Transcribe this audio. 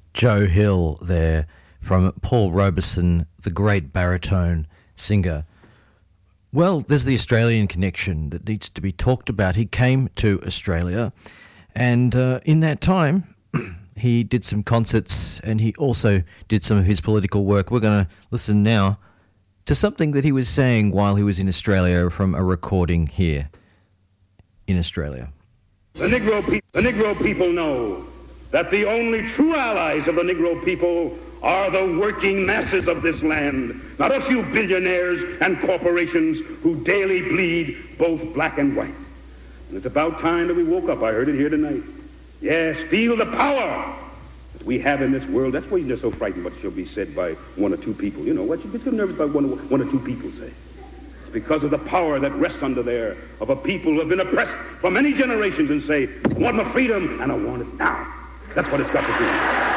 Joe Hill there from Paul Robeson, the great baritone singer. Well, there's the Australian connection that needs to be talked about. He came to Australia, and in that time, he did some concerts, and he also did some of his political work. We're going to listen now to something that he was saying while he was in Australia from a recording here in Australia. The Negro people know that the only true allies of the Negro people are the working masses of this land, not a few billionaires and corporations who daily bleed both black and white. And it's about time that we woke up. I heard it here tonight. Yes, feel the power that we have in this world. That's why you're just so frightened what shall be said by one or two people. You know, what you get so nervous about one or two people say. It's because of the power that rests under there of a people who have been oppressed for many generations and say, I want my freedom and I want it now. That's what it's got to do.